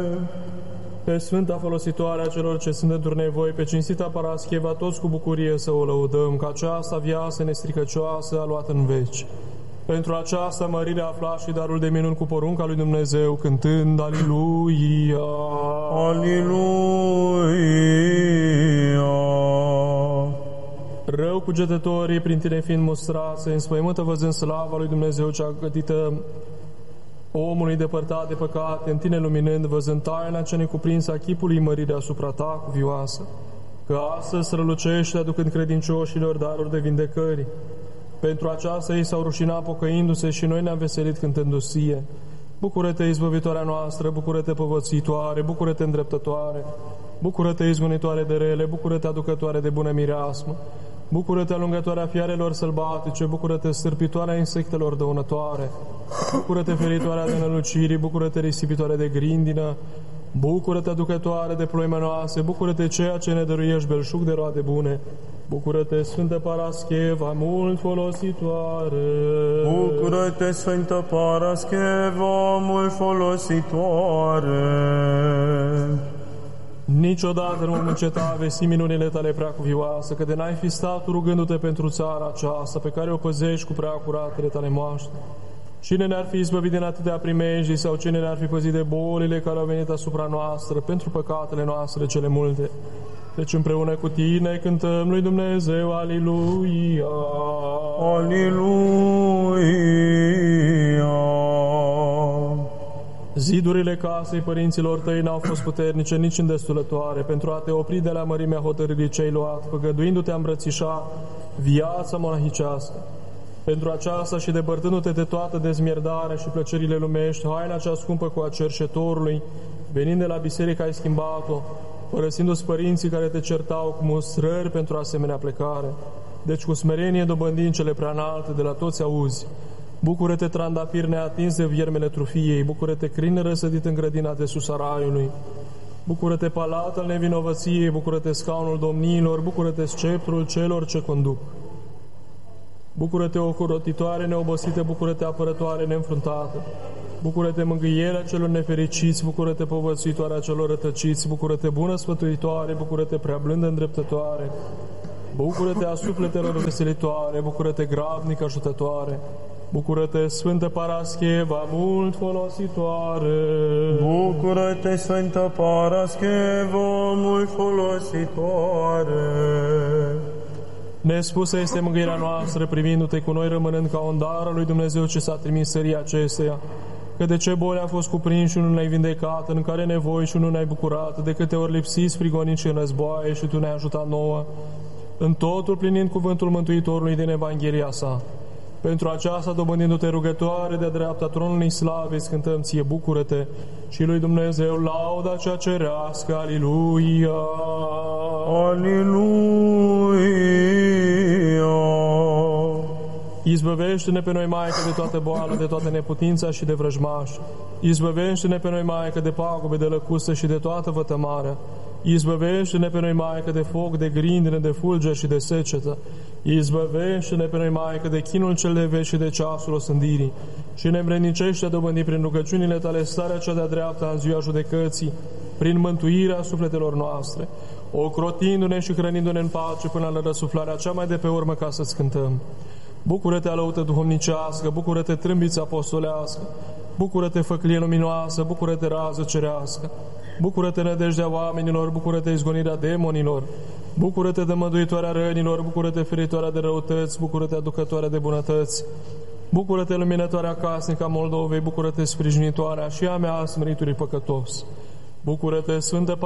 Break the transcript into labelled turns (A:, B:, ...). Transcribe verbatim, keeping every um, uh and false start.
A: Pe Sfânta folositoare a celor ce sunt într-o nevoi, pe cinstita Parascheva, toți cu bucurie să o lăudăm, că aceasta viață nestricăcioasă a luat în veci. Pentru aceasta mărire aflat și darul de minuni cu porunca lui Dumnezeu, cântând Aliluia!
B: Aliluia!
A: Rău cugetătorii, prin tine fiind mustrați, înspăimântă văzând slava lui Dumnezeu cea gătită omului depărtat de păcate, în tine luminând, văzând taina ce necuprinsă a chipului măririi asupra ta cuvioasă, că astăzi strălucește aducând credincioșilor daruri de vindecări. Pentru aceasta ei s-au rușinat pocăindu-se și noi ne-am veselit cântându-ți ție. Bucură-te, izbăvitoarea noastră, bucură-te, povățuitoare, bucură-te, îndreptătoare, bucură-te, izgonitoare de rele, bucură-te, aducătoare de bună mireasmă, bucură-te, alungătoarea fiarelor sălbatice, bucură-te, stârpitoarea insectelor dăunătoare, bucură-te, feritoarea de nălucirii, bucură-te, risipitoare de grindină, bucură-te, aducătoare de ploi mănoase, bucură-te, ceea ce ne dăruiești belșug de roade bune, bucură-te, Sfântă Parascheva, mult folositoare.
B: Bucură-te, Sfântă Parascheva, mult folositoare.
A: Niciodată nu vom înceta vesti minunile tale preacuvioase, că de n-ai fi stat rugându-te pentru țara aceasta, pe care o păzești cu prea curatele tale moaște. Cine ne-ar fi izbăvit din atâtea primejdii sau cine ne-ar fi păzit de bolile care au venit asupra noastră pentru păcatele noastre cele multe? Deci împreună cu tine cântăm lui Dumnezeu, Aliluia!
B: Aliluia!
A: Zidurile casei părinților tăi n-au fost puternice, nici îndestulătoare, pentru a te opri de la mărimea hotărârii ce-ai luat, făgăduindu-te a îmbrățișa viața monahicească. Pentru aceasta și depărtându-te de toată dezmierdarea și plăcerile lumești, haina cea scumpă cu a cerșetorului, venind de la biserică ai schimbat-o, părăsindu-ți părinții care te certau cu mustrări pentru asemenea plecare. Deci cu smerenie dobândind cele prea înalte, de la toți auzi. Bucură-te, trandafir neatins de viermele trufiei, bucură-te, crin răsădit în grădina de sus a raiului, bucură-te, palat al nevinovăției, bucură-te, scaunul domniilor, bucură-te, sceptrul celor ce conduc. Bucură-te, ocrotitoare neobosită, bucură-te, apărătoare neînfruntată, bucură-te, mângâierea celor nefericiți, bucură-te, povățuitoarea celor rătăciți, bucură-te, bună sfătuitoare, bucură-te, prea blândă îndreptătoare, bucură-te, a sufletelor veselitoare, bucură-te, grabnic ajutătoare, bucură-te, Sfântă Parascheva, mult folositoare.
B: Bucură-te, Sfântă Parascheva, mult folositoare.
A: Nespusă este mângâierea noastră, privindu-te cu noi, rămânând ca un dar al lui Dumnezeu ce s-a trimis sării acesteia. Că de ce boli a fost cuprins și nu ne-ai vindecat, în care nevoi și nu ne-ai bucurat, de câte ori lipsiți prigoniți și în războaie și tu ne-ai ajutat nouă, în totul plinind cuvântul Mântuitorului din Evanghelia sa. Pentru aceasta, dobândindu-te rugătoare de-a dreapta tronului slavei, cântăm ție, bucură-te, și lui Dumnezeu lauda cea cerească, Aliluia!
B: Aliluia!
A: Izbăvește-ne pe noi, Maică, de toată boală, de toată neputința și de vrăjmaș. Izbăvește-ne pe noi, Maică, de pagube, de lăcustă și de toată vătămarea. Izbăvește-ne pe noi, Maică, de foc, de grindine, de fulger și de secetă. Izbăvește-ne pe noi, Maică, de chinul cel de veci și de ceasul osândirii. Și ne îmbrădnicește a dobândi prin rugăciunile tale starea cea de-a dreapta în ziua judecății, prin mântuirea sufletelor noastre, ocrotindu-ne și hrănindu-ne în pace până la răsuflarea cea mai de pe urmă, ca să-ți cântăm. Bucură-te, alăută duhovnicească, bucură-te, trâmbiță apostolească, bucură-te, făclie luminoasă, bucură-te, rază cerească, bucură-te, nădejdea oamenilor, bucură-te, izgonirea demonilor, bucură-te, dămăduitoarea rănilor, bucură-te, feritoarea de răutăți, bucură-te, aducătoarea de bunătăți, bucură-te, luminătoarea casnică a Moldovei, bucură-te, sprijinitoarea și a mea a smăriturii păcătos, bucură-te, Sfântă